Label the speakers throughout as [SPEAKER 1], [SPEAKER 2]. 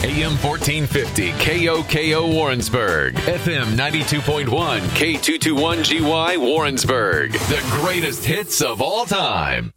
[SPEAKER 1] AM 1450 KOKO Warrensburg, FM 92.1 K221GY Warrensburg. The greatest hits of all time.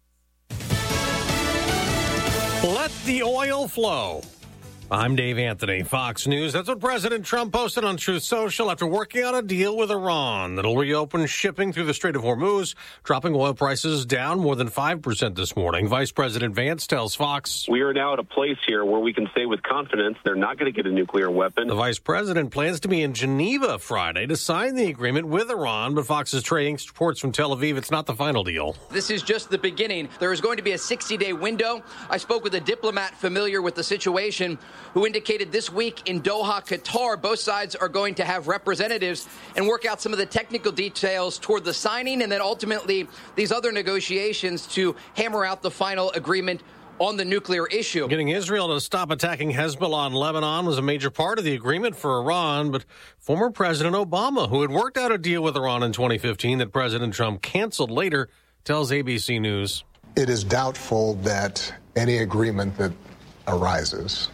[SPEAKER 2] Let the oil flow. I'm Dave Anthony, Fox News. That's what President Trump posted on Truth Social after working out a deal with Iran that'll reopen shipping through the Strait of Hormuz, dropping oil prices down more than 5% this morning. Vice President Vance tells Fox,
[SPEAKER 3] "We are now at a place here where we can say with confidence they're not going to get a nuclear weapon."
[SPEAKER 2] The vice president plans to be in Geneva Friday to sign the agreement with Iran, but Fox is trading reports from Tel Aviv. It's not the final deal.
[SPEAKER 4] This is just the beginning. There is going to be a 60-day window. I spoke with a diplomat familiar with the situation who indicated this week in Doha, Qatar, both sides are going to have representatives and work out some of the technical details toward the signing and then ultimately these other negotiations to hammer out the final agreement on the nuclear issue.
[SPEAKER 2] Getting Israel to stop attacking Hezbollah in Lebanon was a major part of the agreement for Iran, but former President Obama, who had worked out a deal with Iran in 2015 that President Trump canceled later, tells ABC News.
[SPEAKER 5] It is doubtful that any agreement that arises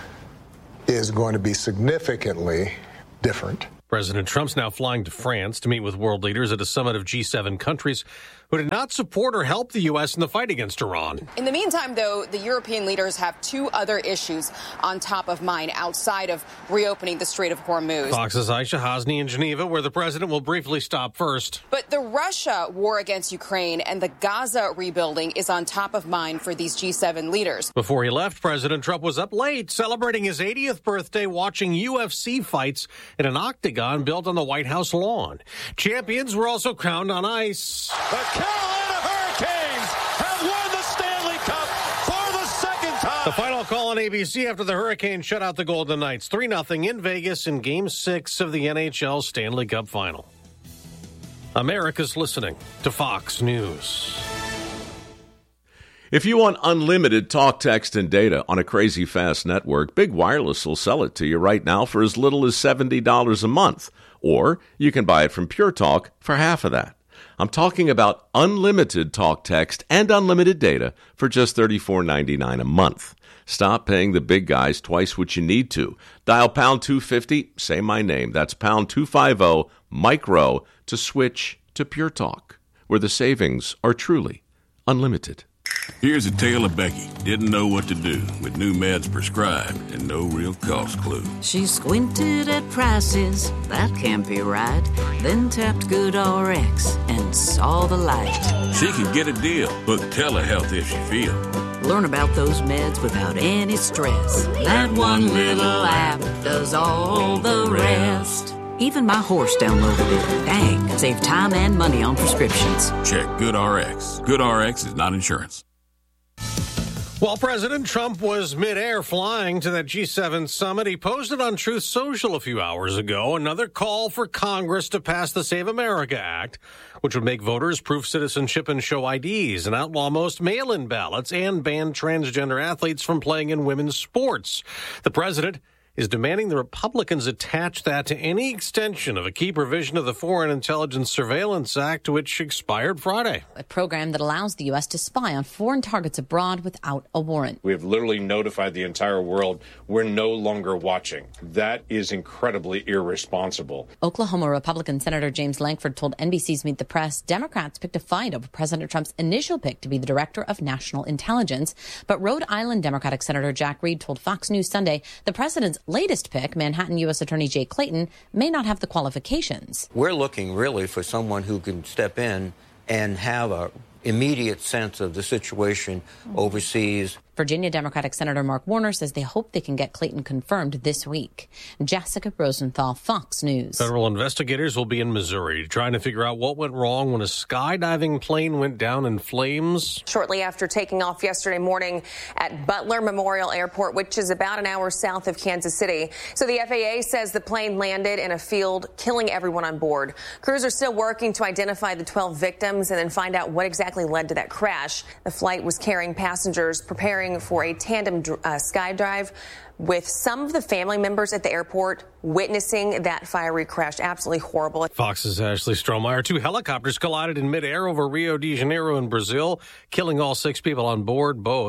[SPEAKER 5] is going to be significantly different.
[SPEAKER 2] President Trump's now flying to France to meet with world leaders at a summit of G7 countries who did not support or help the U.S. in the fight against Iran.
[SPEAKER 6] In the meantime, though, the European leaders have two other issues on top of mind outside of reopening the Strait of Hormuz.
[SPEAKER 2] Fox's Aisha Hasni in Geneva, where the president will briefly stop first.
[SPEAKER 6] But the Russia war against Ukraine and the Gaza rebuilding is on top of mind for these G7 leaders.
[SPEAKER 2] Before he left, President Trump was up late celebrating his 80th birthday watching UFC fights in an octagon built on the White House lawn. Champions were also crowned on ice.
[SPEAKER 7] The Carolina Hurricanes have won the Stanley Cup for the second time.
[SPEAKER 2] The final call on ABC after the Hurricanes shut out the Golden Knights 3-0 in Vegas in Game 6 of the NHL Stanley Cup Final. America's listening to Fox News.
[SPEAKER 8] If you want unlimited talk, text, and data on a crazy fast network, Big Wireless will sell it to you right now for as little as $70 a month. Or you can buy it from Pure Talk for half of that. I'm talking about unlimited talk, text, and unlimited data for just $34.99 a month. Stop paying the big guys twice what you need to. Dial pound 250, say my name. That's pound 250 micro to switch to Pure Talk, where the savings are truly unlimited.
[SPEAKER 9] Here's a tale of Becky. Didn't know what to do with new meds prescribed and no real cost clue.
[SPEAKER 10] She squinted at prices, that can't be right. Then tapped GoodRx and saw the light.
[SPEAKER 9] She could get a deal. Book telehealth if she feels.
[SPEAKER 10] Learn about those meds without any stress. That one little app does all the rest. Even my horse downloaded it. Dang, save time and money on prescriptions.
[SPEAKER 9] Check GoodRx. GoodRx is not insurance.
[SPEAKER 2] While President Trump was midair flying to that G7 summit, he posted on Truth Social a few hours ago another call for Congress to pass the Save America Act, which would make voters prove citizenship and show IDs and outlaw most mail-in ballots and ban transgender athletes from playing in women's sports. The president is demanding the Republicans attach that to any extension of a key provision of the Foreign Intelligence Surveillance Act, which expired Friday.
[SPEAKER 11] A program that allows the U.S. to spy on foreign targets abroad without a warrant.
[SPEAKER 12] We have literally notified the entire world we're no longer watching. That is incredibly irresponsible.
[SPEAKER 11] Oklahoma Republican Senator James Lankford told NBC's Meet the Press Democrats picked a fight over President Trump's initial pick to be the director of national intelligence. But Rhode Island Democratic Senator Jack Reed told Fox News Sunday the president's latest pick, Manhattan U.S. Attorney Jay Clayton, may not have the qualifications.
[SPEAKER 13] We're looking really for someone who can step in and have a immediate sense of the situation overseas.
[SPEAKER 11] Virginia Democratic Senator Mark Warner says they hope they can get Clayton confirmed this week. Jessica Rosenthal, Fox News.
[SPEAKER 2] Federal investigators will be in Missouri trying to figure out what went wrong when a skydiving plane went down in flames.
[SPEAKER 14] Shortly after taking off yesterday morning at Butler Memorial Airport, which is about an hour south of Kansas City. So the FAA says the plane landed in a field, killing everyone on board. Crews are still working to identify the 12 victims and then find out what exactly led to that crash. The flight was carrying passengers preparing for a tandem skydive, with some of the family members at the airport witnessing that fiery crash. Absolutely horrible.
[SPEAKER 2] Fox's Ashley Strohmeyer. Two helicopters collided in midair over Rio de Janeiro in Brazil, killing all 6 people on board both.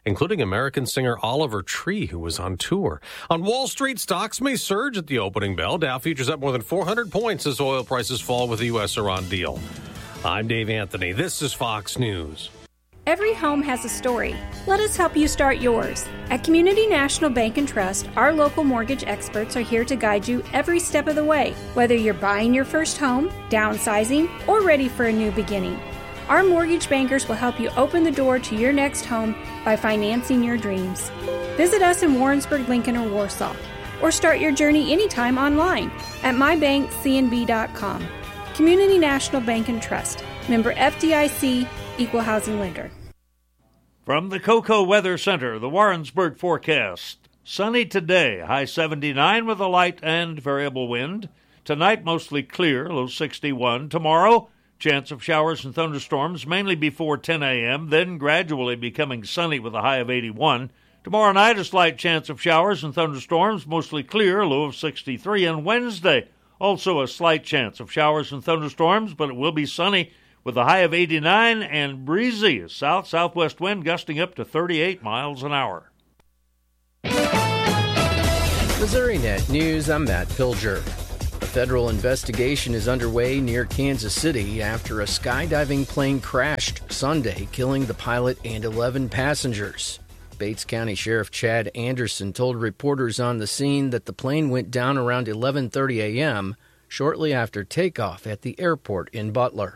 [SPEAKER 2] including American singer Oliver Tree, who was on tour. On Wall Street, stocks may surge at the opening bell. Dow futures up more than 400 points as oil prices fall with the U.S.-Iran deal. I'm Dave Anthony. This is Fox News.
[SPEAKER 15] Every home has a story. Let us help you start yours. At Community National Bank and Trust, our local mortgage experts are here to guide you every step of the way, whether you're buying your first home, downsizing, or ready for a new beginning. Our mortgage bankers will help you open the door to your next home by financing your dreams. Visit us in Warrensburg, Lincoln, or Warsaw, or start your journey anytime online at mybankcnb.com. Community National Bank and Trust, member FDIC, Equal Housing Lender.
[SPEAKER 16] From the Cocoa Weather Center, the Warrensburg forecast. Sunny today, high 79 with a light and variable wind. Tonight, mostly clear, low 61. Tomorrow, chance of showers and thunderstorms, mainly before 10 a.m., then gradually becoming sunny with a high of 81. Tomorrow night, a slight chance of showers and thunderstorms, mostly clear, low of 63. And Wednesday, also a slight chance of showers and thunderstorms, but it will be sunny with a high of 89 and breezy, a south-southwest wind gusting up to 38 miles an hour.
[SPEAKER 17] Missouri Net News, I'm Matt Pilger. A federal investigation is underway near Kansas City after a skydiving plane crashed Sunday, killing the pilot and 11 passengers. Bates County Sheriff Chad Anderson told reporters on the scene that the plane went down around 11:30 a.m., shortly after takeoff at the airport in Butler.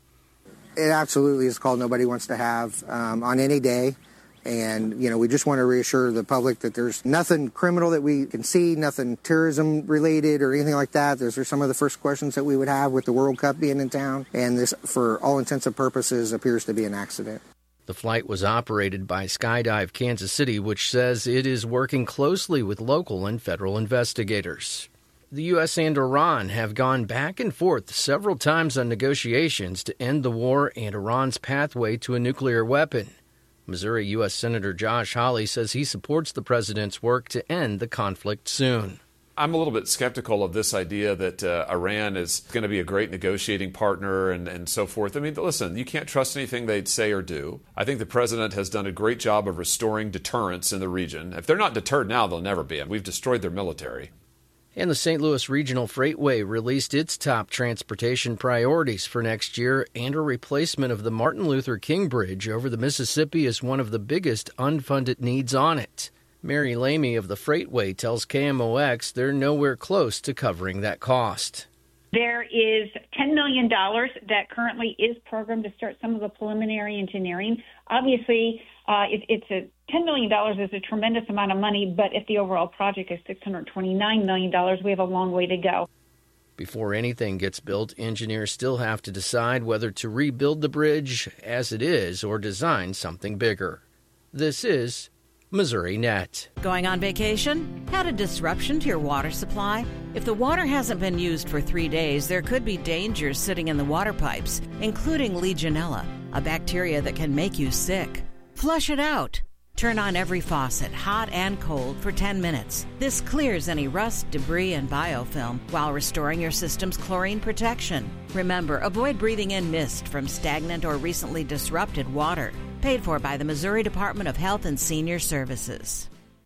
[SPEAKER 18] It absolutely is a call nobody wants to have on any day. And, we just want to reassure the public that there's nothing criminal that we can see, nothing terrorism related or anything like that. Those are some of the first questions that we would have with the World Cup being in town. And this, for all intents and purposes, appears to be an accident.
[SPEAKER 17] The flight was operated by Skydive Kansas City, which says it is working closely with local and federal investigators. The U.S. and Iran have gone back and forth several times on negotiations to end the war and Iran's pathway to a nuclear weapon. Missouri U.S. Senator Josh Hawley says he supports the president's work to end the conflict soon.
[SPEAKER 19] I'm a little bit skeptical of this idea that Iran is going to be a great negotiating partner and so forth. I mean, listen, you can't trust anything they say or do. I think the president has done a great job of restoring deterrence in the region. If they're not deterred now, they'll never be. We've destroyed their military.
[SPEAKER 17] And the St. Louis Regional Freightway released its top transportation priorities for next year, and a replacement of the Martin Luther King Bridge over the Mississippi is one of the biggest unfunded needs on it. Mary Lamy of the Freightway tells KMOX they're nowhere close to covering that cost.
[SPEAKER 20] There is $10 million that currently is programmed to start some of the preliminary engineering. Obviously, it's $10 million is a tremendous amount of money, but if the overall project is $629 million, we have a long way to go.
[SPEAKER 17] Before anything gets built, engineers still have to decide whether to rebuild the bridge as it is or design something bigger. This is Missouri Net.
[SPEAKER 10] Going on vacation? Had a disruption to your water supply? If the water hasn't been used for 3 days, there could be dangers sitting in the water pipes, including Legionella, a bacteria that can make you sick. Flush it out. Turn on every faucet, hot and cold, for 10 minutes. This clears any rust, debris, and biofilm while restoring your system's chlorine protection. Remember, avoid breathing in mist from stagnant or recently disrupted water. Paid for by the Missouri Department of Health and Senior Services.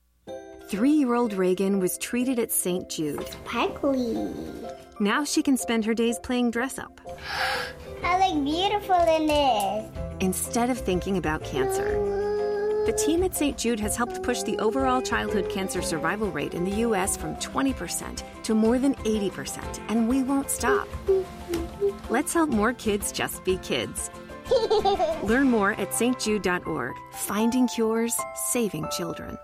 [SPEAKER 21] 3-year-old Reagan was treated at St. Jude.
[SPEAKER 22] Sparkly.
[SPEAKER 21] Now she can spend her days playing dress-up.
[SPEAKER 22] I look beautiful in this.
[SPEAKER 21] Instead of thinking about cancer. The team at St. Jude has helped push the overall childhood cancer survival rate in the U.S. from 20% to more than 80%, and we won't stop. Let's help more kids just be kids. Learn more at stjude.org. Finding cures, saving children.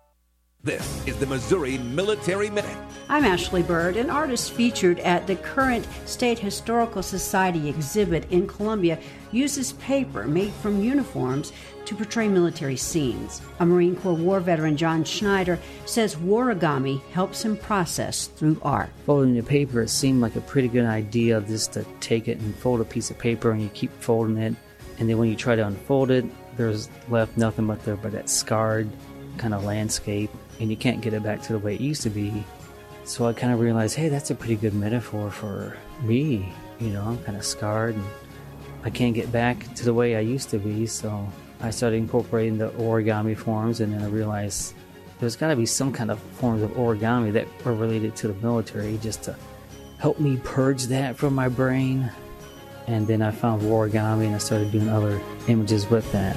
[SPEAKER 23] This is the Missouri Military Minute.
[SPEAKER 24] I'm Ashley Bird, an artist featured at the current State Historical Society exhibit in Columbia uses paper made from uniforms to portray military scenes. A Marine Corps war veteran, John Schneider, says warigami helps him process through art.
[SPEAKER 25] Folding the paper, it seemed like a pretty good idea just to take it and fold a piece of paper and you keep folding it. And then when you try to unfold it, there's left nothing but that scarred kind of landscape. And you can't get it back to the way it used to be. So I kind of realized, hey, that's a pretty good metaphor for me. I'm kind of scarred and I can't get back to the way I used to be. So I started incorporating the origami forms, and then I realized there's got to be some kind of forms of origami that are related to the military, just to help me purge that from my brain. And then I found origami, and I started doing other images with that.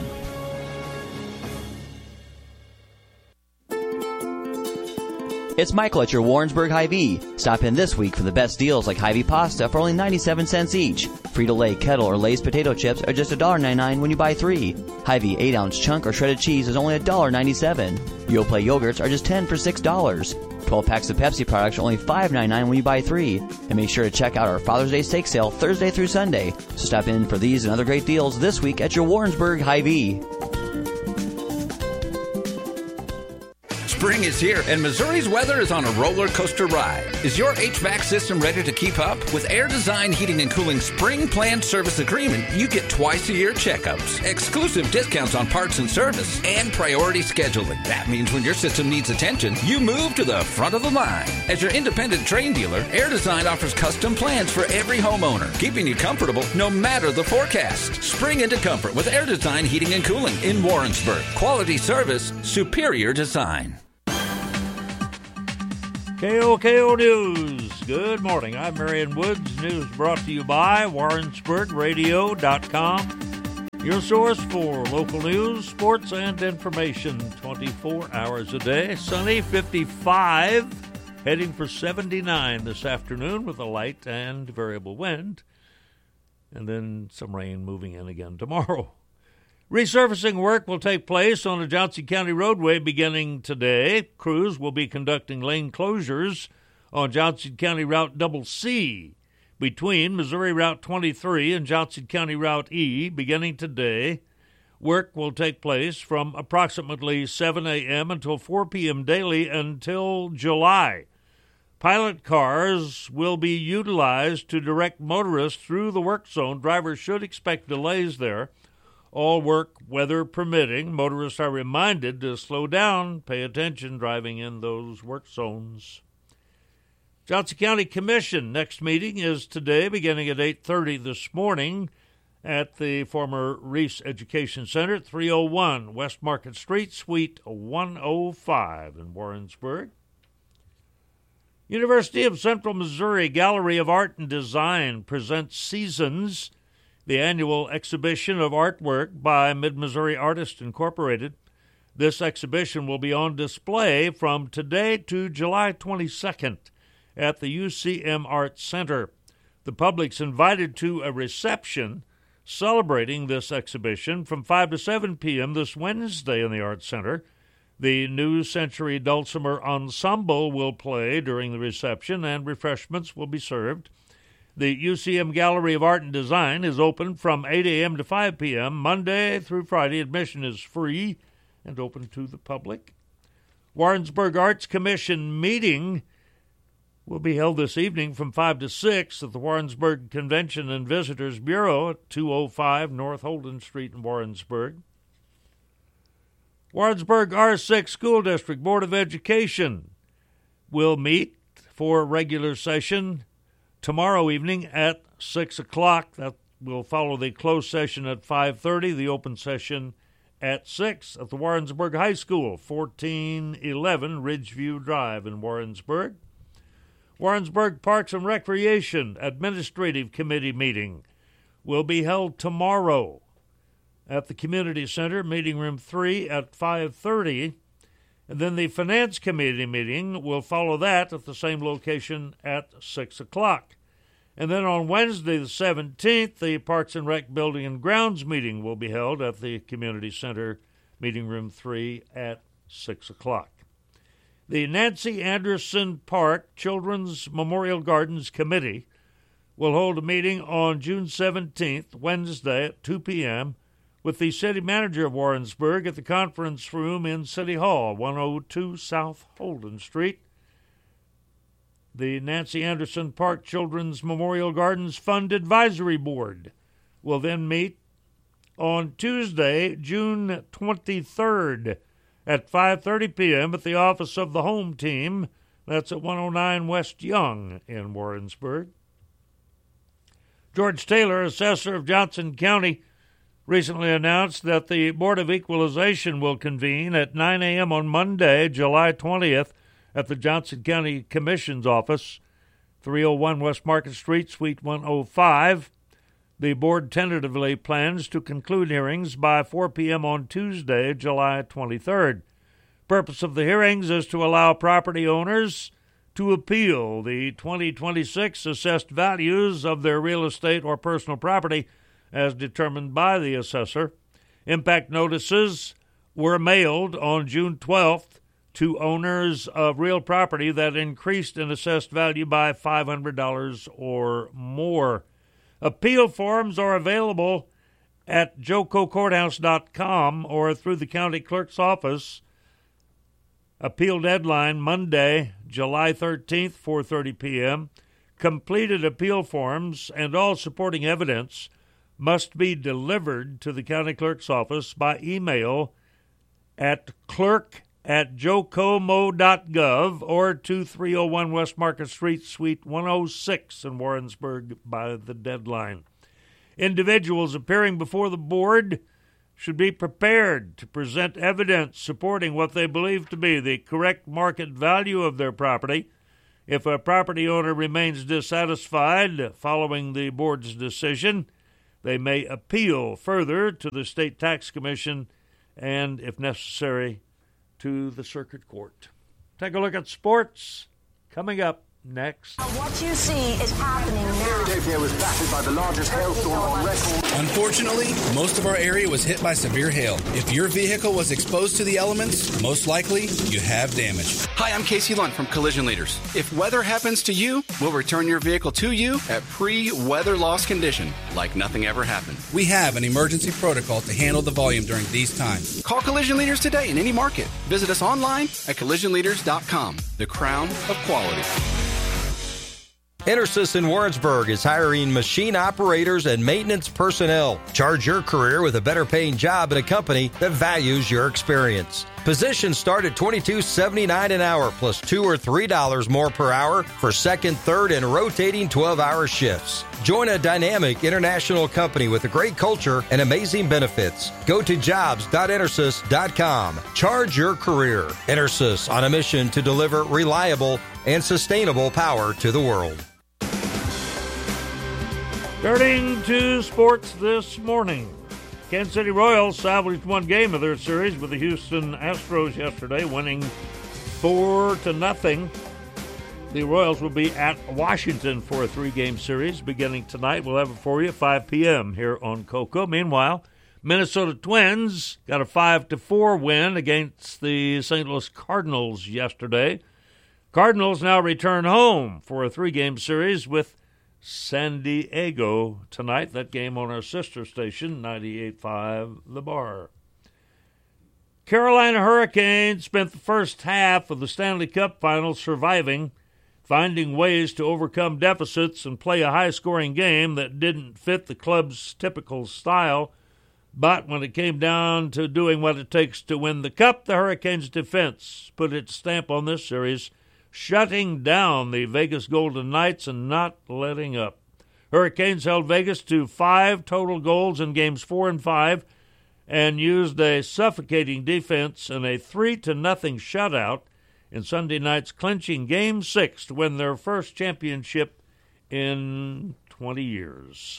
[SPEAKER 1] It's Michael at your Warrensburg Hy-Vee. Stop in this week for the best deals like Hy-Vee pasta for only 97 cents each. Frito-Lay Kettle or Lay's potato chips are just $1.99 when you buy 3. Hy-Vee 8-ounce chunk or shredded cheese is only $1.97. Yoplait yogurts are just 10 for $6. 12 packs of Pepsi products are only $5.99 when you buy 3. And make sure to check out our Father's Day steak sale Thursday through Sunday. So stop in for these and other great deals this week at your Warrensburg Hy-Vee.
[SPEAKER 23] Spring is here, and Missouri's weather is on a roller coaster ride. Is your HVAC system ready to keep up? With Air Design Heating and Cooling Spring Planned Service Agreement, you get twice-a-year checkups, exclusive discounts on parts and service, and priority scheduling. That means when your system needs attention, you move to the front of the line. As your independent Trane dealer, Air Design offers custom plans for every homeowner, keeping you comfortable no matter the forecast. Spring into comfort with Air Design Heating and Cooling in Warrensburg. Quality service, superior design.
[SPEAKER 16] KOKO News. Good morning. I'm Marion Woods. News brought to you by WarrensburgRadio.com. Your source for local news, sports, and information 24 hours a day. Sunny, 55. Heading for 79 this afternoon with a light and variable wind. And then some rain moving in again tomorrow. Resurfacing work will take place on the Johnson County roadway beginning today. Crews will be conducting lane closures on Johnson County Route Double C between Missouri Route 23 and Johnson County Route E beginning today. Work will take place from approximately 7 a.m. until 4 p.m. daily until July. Pilot cars will be utilized to direct motorists through the work zone. Drivers should expect delays there. All work, weather permitting. Motorists are reminded to slow down, pay attention driving in those work zones. Johnson County Commission next meeting is today beginning at 8:30 this morning at the former Reese Education Center, 301 West Market Street, Suite 105 in Warrensburg. University of Central Missouri Gallery of Art and Design presents Seasons, the annual exhibition of artwork by Mid-Missouri Artists Incorporated. This exhibition will be on display from today to July 22nd at the UCM Art Center. The public's invited to a reception celebrating this exhibition from 5 to 7 p.m. this Wednesday in the Art Center. The New Century Dulcimer Ensemble will play during the reception, and refreshments will be served. The UCM Gallery of Art and Design is open from 8 a.m. to 5 p.m. Monday through Friday. Admission is free and open to the public. Warrensburg Arts Commission meeting will be held this evening from 5 to 6 at the Warrensburg Convention and Visitors Bureau at 205 North Holden Street in Warrensburg. Warrensburg R6 School District Board of Education will meet for regular session tomorrow evening at 6 o'clock. That will follow the closed session at 5:30, the open session at 6 at the Warrensburg High School, 1411 Ridgeview Drive in Warrensburg. Warrensburg Parks and Recreation Administrative Committee meeting will be held tomorrow at the Community Center, Meeting Room 3 at 5:30. And then the Finance Committee meeting will follow that at the same location at 6 o'clock. And then on Wednesday the 17th, the Parks and Rec Building and Grounds meeting will be held at the Community Center, Meeting Room 3 at 6 o'clock. The Nancy Anderson Park Children's Memorial Gardens Committee will hold a meeting on June 17th, Wednesday at 2 p.m., with the city manager of Warrensburg at the conference room in City Hall, 102 South Holden Street. The Nancy Anderson Park Children's Memorial Gardens Fund Advisory Board will then meet on Tuesday, June 23rd at 5:30 p.m. at the office of the home team. That's at 109 West Young in Warrensburg. George Taylor, assessor of Johnson County, recently announced that the Board of Equalization will convene at 9 a.m. on Monday, July 20th, at the Johnson County Commission's office, 301 West Market Street, Suite 105. The board tentatively plans to conclude hearings by 4 p.m. on Tuesday, July 23rd. Purpose of the hearings is to allow property owners to appeal the 2026 assessed values of their real estate or personal property as determined by the assessor. Impact notices were mailed on June 12th to owners of real property that increased in assessed value by $500 or more. Appeal forms are available at jococourthouse.com or through the county clerk's office. Appeal deadline Monday, July 13th, 4:30 p.m. Completed appeal forms and all supporting evidence must be delivered to the county clerk's office by email at clerk@jocomo.gov or to 301 West Market Street, Suite 106 in Warrensburg by the deadline. Individuals appearing before the board should be prepared to present evidence supporting what they believe to be the correct market value of their property. If a property owner remains dissatisfied following the board's decision, they may appeal further to the State Tax Commission and, if necessary, to the circuit court. Take a look at sports coming up next.
[SPEAKER 3] What you see is happening now.
[SPEAKER 4] Philadelphia was battered by the largest hailstorm on record.
[SPEAKER 5] Unfortunately, most of our area was hit by severe hail. If your vehicle was exposed to the elements, most likely you have damage. Hi, I'm Casey Lunt from Collision Leaders. If weather happens to you, we'll return your vehicle to you at pre-weather loss condition, like nothing ever happened. We have an emergency protocol to handle the volume during these times. Call Collision Leaders today in any market. Visit us online at collisionleaders.com, the crown of quality.
[SPEAKER 6] EnerSys in Warrensburg is hiring machine operators and maintenance personnel. Charge your career with a better paying job at a company that values your experience. Positions start at $22.79 an hour plus $2 or $3 more per hour for second, third, and rotating 12-hour shifts. Join a dynamic international company with a great culture and amazing benefits. Go to jobs.enersys.com. Charge your career. EnerSys on a mission to deliver reliable and sustainable power to the world.
[SPEAKER 16] Turning to sports this morning. Kansas City Royals salvaged one game of their series with the Houston Astros yesterday, winning 4-0. The Royals will be at Washington for a 3-game series beginning tonight. We'll have it for you at 5 p.m. here on Coco. Meanwhile, Minnesota Twins got a 5-4 win against the St. Louis Cardinals yesterday. Cardinals now return home for a 3-game series with San Diego tonight. That game on our sister station, 98.5 The Bar. Carolina Hurricanes spent the first half of the Stanley Cup Finals surviving, finding ways to overcome deficits and play a high-scoring game that didn't fit the club's typical style. But when it came down to doing what it takes to win the Cup, the Hurricanes' defense put its stamp on this series, shutting down the Vegas Golden Knights and not letting up. Hurricanes held Vegas to 5 total goals in games 4 and 5 and used a suffocating defense and a 3-0 shutout in Sunday night's clinching Game 6 to win their first championship in 20 years.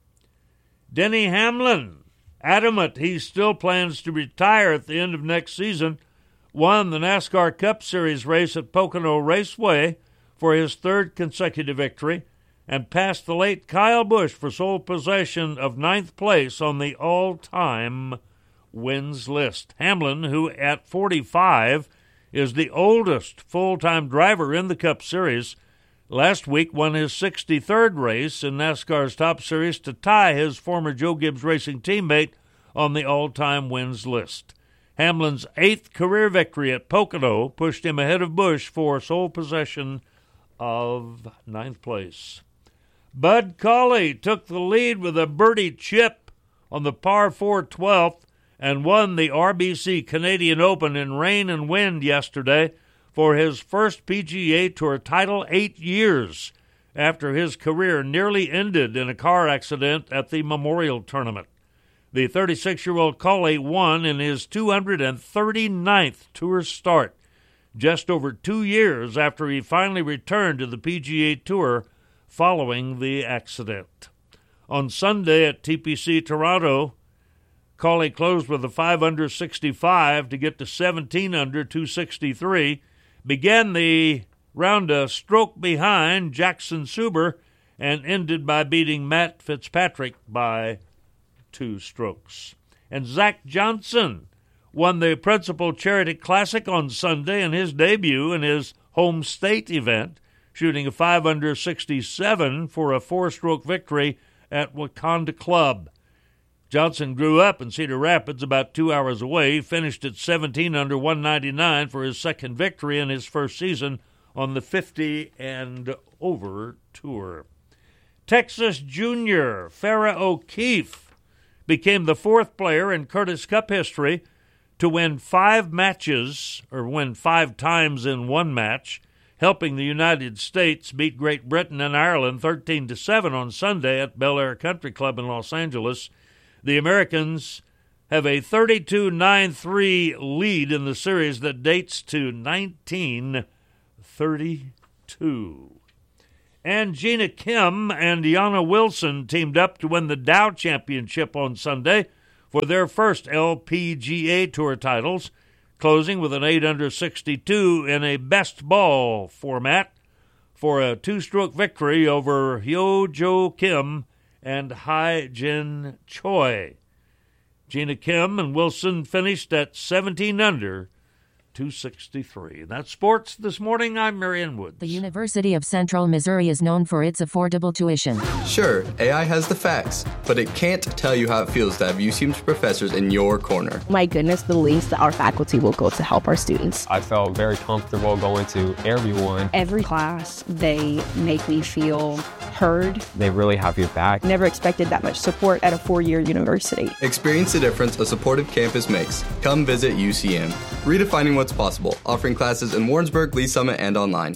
[SPEAKER 16] Denny Hamlin, adamant he still plans to retire at the end of next season, won the NASCAR Cup Series race at Pocono Raceway for his 3rd consecutive victory and passed the late Kyle Busch for sole possession of 9th place on the all-time wins list. Hamlin, who at 45 is the oldest full-time driver in the Cup Series, last week won his 63rd race in NASCAR's Top Series to tie his former Joe Gibbs Racing teammate on the all-time wins list. Hamlin's 8th career victory at Pocono pushed him ahead of Busch for sole possession of 9th place. Bud Cauley took the lead with a birdie chip on the par 4 12th and won the RBC Canadian Open in rain and wind yesterday for his first PGA Tour title 8 years after his career nearly ended in a car accident at the Memorial Tournament. The 36-year-old collie won in his 239th tour start, just over 2 years after he finally returned to the PGA Tour following the accident. On Sunday at TPC Toronto, Collie closed with a 5-under 65 to get to 17-under 263, began the round a stroke behind Jackson Suber, and ended by beating Matt Fitzpatrick by 2 strokes. And Zach Johnson won the Principal Charity Classic on Sunday in his debut in his home state event, shooting a 5-under 67 for a 4-stroke victory at Wakanda Club. Johnson grew up in Cedar Rapids, about 2 hours away, finished at 17-under 199 for his second victory in his first season on the 50 and over tour. Texas junior Farrah O'Keefe became the 4th player in Curtis Cup history to win 5 matches, or win 5 times in one match, helping the United States beat Great Britain and Ireland 13-7 on Sunday at Bel Air Country Club in Los Angeles. The Americans have a 32-9-3 lead in the series that dates to 1932. And Gina Kim and Deanna Wilson teamed up to win the Dow Championship on Sunday for their first LPGA Tour titles, closing with an 8-under 62 in a best ball format for a 2-stroke victory over Hyo-Jo Kim and Hai-Jin Choi. Gina Kim and Wilson finished at 17-under 263. That's sports this morning. I'm Marion Woods.
[SPEAKER 7] The University of Central Missouri is known for its affordable tuition.
[SPEAKER 8] Sure, AI has the facts, but it can't tell you how it feels to have UCM's professors in your corner.
[SPEAKER 9] My goodness, the lengths that our faculty will go to help our students.
[SPEAKER 12] I felt very comfortable going to everyone.
[SPEAKER 13] Every class, they make me feel heard.
[SPEAKER 12] They really have your back.
[SPEAKER 13] Never expected that much support at a 4-year university.
[SPEAKER 8] Experience the difference a supportive campus makes. Come visit UCM. Redefining what's possible, offering classes in Warrensburg, Lee Summit, and online.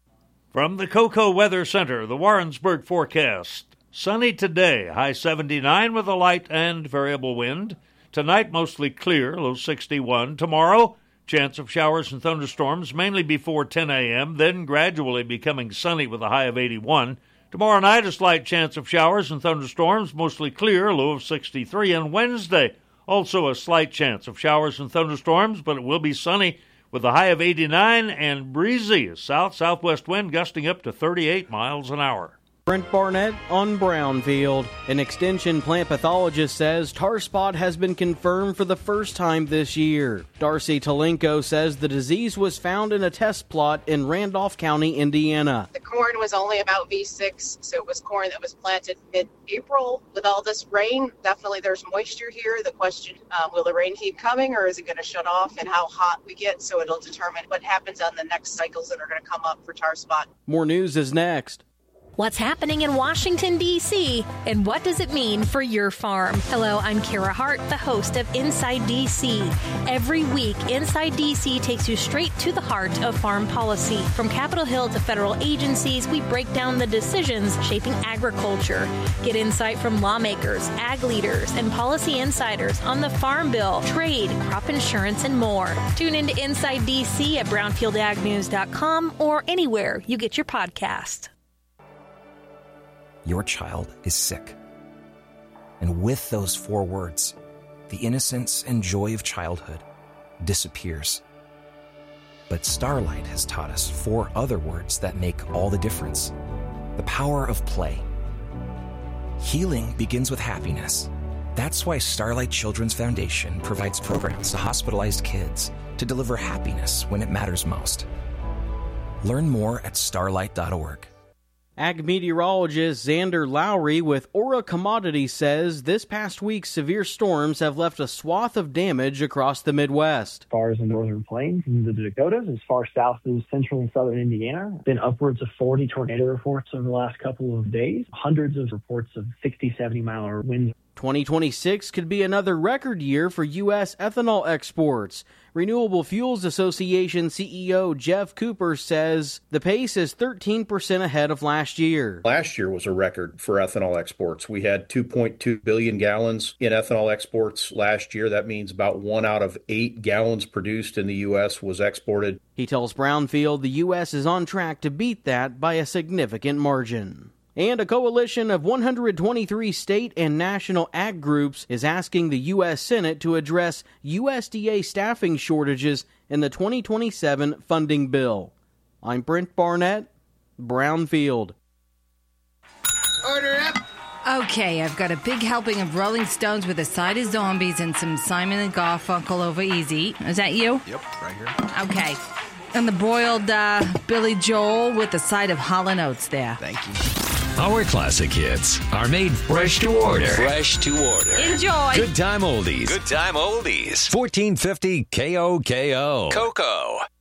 [SPEAKER 16] From the Cocoa Weather Center, the Warrensburg forecast. Sunny today, high 79 with a light and variable wind. Tonight, mostly clear, low 61. Tomorrow, chance of showers and thunderstorms, mainly before 10 a.m., then gradually becoming sunny with a high of 81. Tomorrow night, a slight chance of showers and thunderstorms, mostly clear, low of 63. And Wednesday, also a slight chance of showers and thunderstorms, but it will be sunny with a high of 89 and breezy, a south-southwest wind gusting up to 38 miles an hour.
[SPEAKER 26] Brent Barnett on Brownfield. An extension plant pathologist says tar spot has been confirmed for the first time this year. Darcy Talenko says the disease was found in a test plot in Randolph County, Indiana.
[SPEAKER 27] The corn was only about V6, so it was corn that was planted mid-April. With all this rain, definitely there's moisture here. The question, will the rain keep coming or is it going to shut off, and how hot we get, so it'll determine what happens on the next cycles that are going to come up for tar spot.
[SPEAKER 26] More news is next.
[SPEAKER 28] What's happening in Washington, D.C., and what does it mean for your farm? Hello, I'm Kara Hart, the host of Inside D.C. Every week, Inside D.C. takes you straight to the heart of farm policy. From Capitol Hill to federal agencies, we break down the decisions shaping agriculture. Get insight from lawmakers, ag leaders, and policy insiders on the Farm Bill, trade, crop insurance, and more. Tune into Inside D.C. at brownfieldagnews.com or anywhere you get your podcast.
[SPEAKER 29] Your child is sick. And with those 4 words, the innocence and joy of childhood disappears. But Starlight has taught us 4 other words that make all the difference. The power of play. Healing begins with happiness. That's why Starlight Children's Foundation provides programs to hospitalized kids to deliver happiness when it matters most. Learn more at starlight.org.
[SPEAKER 26] Ag meteorologist Xander Lowry with Aura Commodities says this past week's severe storms have left a swath of damage across the Midwest.
[SPEAKER 30] As far as the northern plains and the Dakotas, as far south as central and southern Indiana, been upwards of 40 tornado reports over the last couple of days, hundreds of reports of 60, 70-mile winds.
[SPEAKER 26] 2026 could be another record year for U.S. ethanol exports. Renewable Fuels Association CEO Jeff Cooper says the pace is 13% ahead of last year.
[SPEAKER 2] Last year was a record for ethanol exports. We had 2.2 billion gallons in ethanol exports last year. That means about 1 out of 8 gallons produced in the U.S. was exported.
[SPEAKER 26] He tells Brownfield the U.S. is on track to beat that by a significant margin. And a coalition of 123 state and national ag groups is asking the U.S. Senate to address USDA staffing shortages in the 2027 funding bill. I'm Brent Barnett, Brownfield.
[SPEAKER 10] Order up! Okay, I've got a big helping of Rolling Stones with a side of zombies and some Simon & Garfunkel over easy. Is that you?
[SPEAKER 11] Yep, right here.
[SPEAKER 10] Okay. And the broiled Billy Joel with a side of Hall & Oates there.
[SPEAKER 11] Thank you.
[SPEAKER 14] Our classic hits are made fresh to order.
[SPEAKER 11] Fresh to order.
[SPEAKER 10] Enjoy.
[SPEAKER 14] Good time oldies.
[SPEAKER 11] Good time oldies.
[SPEAKER 14] 1450 KOKO.
[SPEAKER 11] Cocoa.